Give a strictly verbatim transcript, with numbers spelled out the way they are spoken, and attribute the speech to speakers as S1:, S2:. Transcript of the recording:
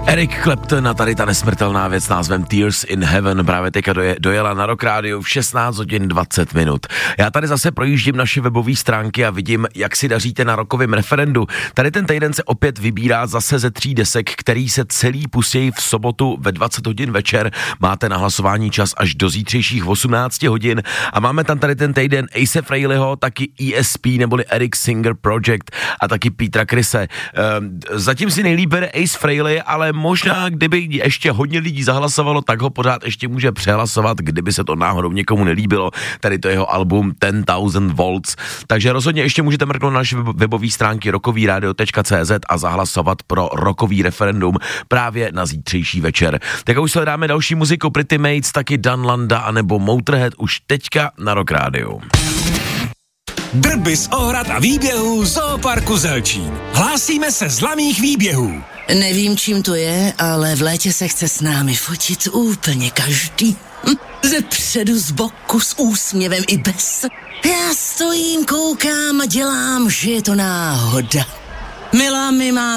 S1: Eric Clapton a tady ta nesmrtelná věc s názvem Tears in Heaven právě teďka doje, dojela na Rock Radio v šestnáct hodin dvacet minut. Já tady zase projíždím naše webové stránky a vidím, jak si daříte na rokovém referendu. Tady ten týden se opět vybírá zase ze tří desek, který se celý pustějí v sobotu ve dvacet hodin večer. Máte na hlasování čas až do zítřejších osmnáct hodin a máme tam tady ten týden Ace Frehleyho, taky E S P neboli Eric Singer Project a taky Petra Crise. Ehm, zatím si nejlíp bere Ace Frehley, ale možná, kdyby ještě hodně lidí zahlasovalo, tak ho pořád ještě může přehlasovat, kdyby se to náhodou někomu nelíbilo, tady to jeho album ten thousand volts. Takže rozhodně ještě můžete mrknout na naše webové stránky rockovyradio tečka cé zet a zahlasovat pro rockový referendum právě na zítřejší večer. Tak už sledáme další muziku Pretty Mates, taky Dan Landa anebo Motorhead už teďka na Rock Radio.
S2: Drby z Ohrad a výběhů Zooparku Zelčín. Hlásíme se z laných výběhů.
S3: Nevím, čím to je, ale v létě se chce s námi fotit úplně každý. Hm, ze předu, z boku, s úsměvem i bez. Já stojím, koukám a dělám, že je to náhoda. Milá mi má